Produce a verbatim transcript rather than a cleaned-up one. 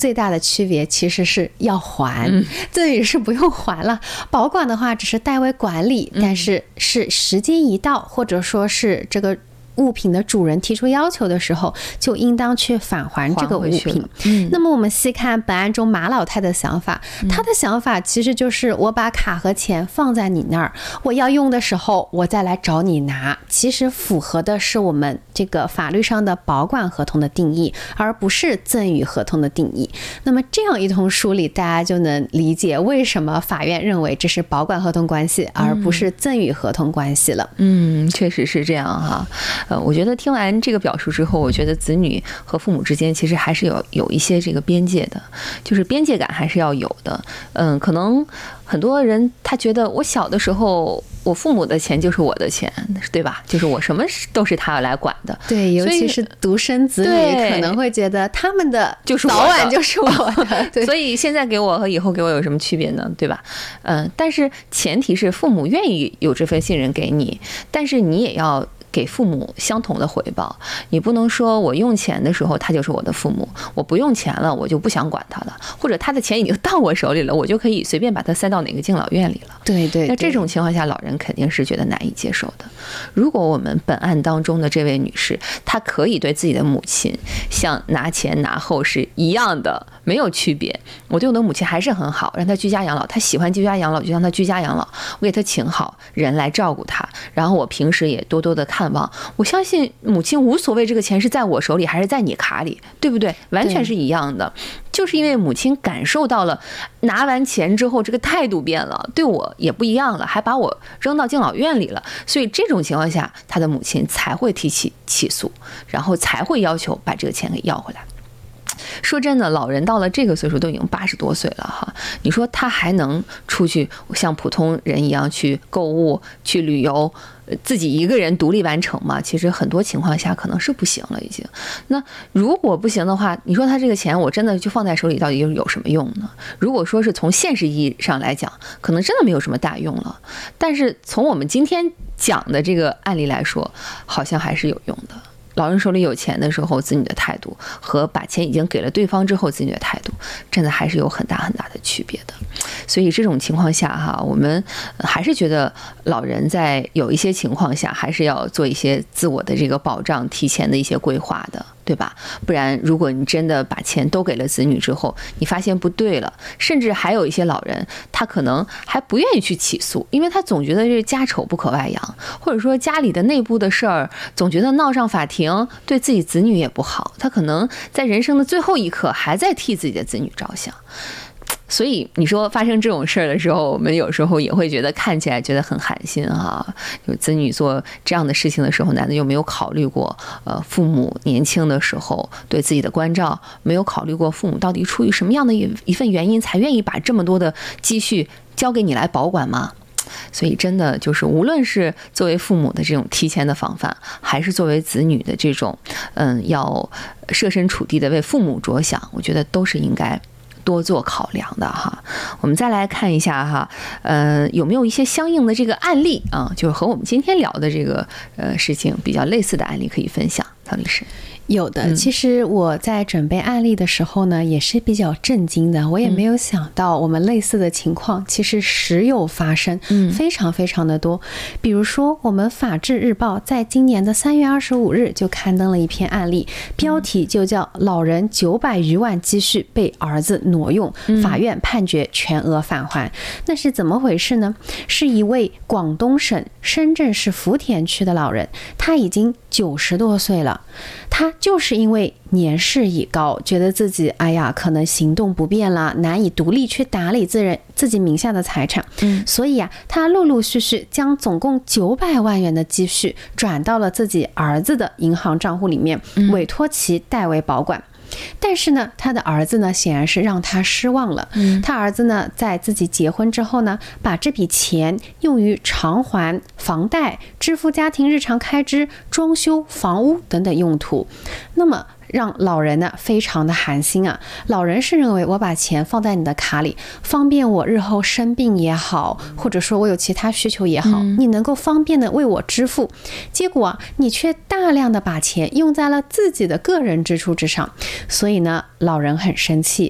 最大的区别其实是要还，赠与是不用还了，保管的话只是代为管理，但是是时间一到，或者说是这个物品的主人提出要求的时候，就应当去返还这个物品。嗯、那么我们细看本案中马老太的想法，他的想法其实就是我把卡和钱放在你那儿，我要用的时候我再来找你拿，其实符合的是我们这个法律上的保管合同的定义，而不是赠与合同的定义。那么这样一通梳理，大家就能理解为什么法院认为这是保管合同关系，而不是赠与合同关系了。 嗯，确实是这样哈。呃，我觉得听完这个表述之后，我觉得子女和父母之间其实还是有有一些这个边界的，就是边界感还是要有的。嗯，可能很多人他觉得我小的时候，我父母的钱就是我的钱，对吧？就是我什么都是他来管的。 对，尤其是独生子女，可能会觉得他们的早晚就是我的。对， 所以现在给我和以后给我有什么区别呢？对吧？嗯，但是前提是父母愿意有这份信任给你，但是你也要给父母相同的回报。你不能说我用钱的时候他就是我的父母，我不用钱了我就不想管他了，或者他的钱已经到我手里了，我就可以随便把他塞到哪个敬老院里了。 对 对, 对， 那这种情况下老人肯定是觉得难以接受的。如果我们本案当中的这位女士，她可以对自己的母亲像拿钱拿后是一样的，没有区别，我对我的母亲还是很好，让她居家养老，她喜欢居家养老就让她居家养老，我给她请好人来照顾她，然后我平时也多多的看望，我相信母亲无所谓这个钱是在我手里还是在你卡里，对不对？完全是一样的。就是因为母亲感受到了拿完钱之后这个态度变了，对我也不一样了，还把我扔到敬老院里了，所以这种情况下他的母亲才会提起起诉，然后才会要求把这个钱给要回来。说真的，老人到了这个岁数都已经八十多岁了哈，你说他还能出去像普通人一样去购物、去旅游，自己一个人独立完成吗？其实很多情况下可能是不行了已经。那如果不行的话，你说他这个钱我真的就放在手里，到底有什么用呢？如果说是从现实意义上来讲，可能真的没有什么大用了。但是从我们今天讲的这个案例来说，好像还是有用的。老人手里有钱的时候，子女的态度和把钱已经给了对方之后子女的态度，真的还是有很大很大的区别的。所以这种情况下哈，我们还是觉得老人在有一些情况下还是要做一些自我的这个保障，提前的一些规划的，对吧？不然如果你真的把钱都给了子女之后，你发现不对了，甚至还有一些老人他可能还不愿意去起诉，因为他总觉得这家丑不可外扬，或者说家里的内部的事儿总觉得闹上法庭对自己子女也不好，他可能在人生的最后一刻还在替自己的子女着想。所以你说发生这种事儿的时候，我们有时候也会觉得看起来觉得很寒心哈。有子女做这样的事情的时候，难道又没有考虑过呃父母年轻的时候对自己的关照，没有考虑过父母到底出于什么样的一一份原因才愿意把这么多的积蓄交给你来保管吗？所以真的就是无论是作为父母的这种提前的防范，还是作为子女的这种嗯要设身处地的为父母着想，我觉得都是应该多做考量的哈。我们再来看一下哈，呃，有没有一些相应的这个案例啊，就是和我们今天聊的这个呃事情比较类似的案例可以分享，曹律师。 有的，其实我在准备案例的时候呢，也是比较震惊的。我也没有想到我们类似的情况其实时有发生，非常非常的多。比如说，我们法制日报在今年的三月二十五日就刊登了一篇案例，标题就叫“老人九百余万积蓄被儿子挪用，法院判决全额返还”。那是怎么回事呢？是一位广东省深圳市福田区的老人，他已经九十多岁了，他就是因为年事已高，觉得自己哎呀可能行动不便了，难以独立去打理自人自己名下的财产，嗯，所以啊，他陆陆续续将总共九百万元的积蓄转到了自己儿子的银行账户里面，委托其代为保管。但是呢，他的儿子呢，显然是让他失望了。他儿子呢，在自己结婚之后呢，把这笔钱用于偿还房贷、支付家庭日常开支、装修房屋等等用途。那么让老人呢非常的寒心啊。老人是认为我把钱放在你的卡里，方便我日后生病也好，或者说我有其他需求也好，你能够方便的为我支付。结果啊，你却大量的把钱用在了自己的个人支出之上。所以呢，老人很生气，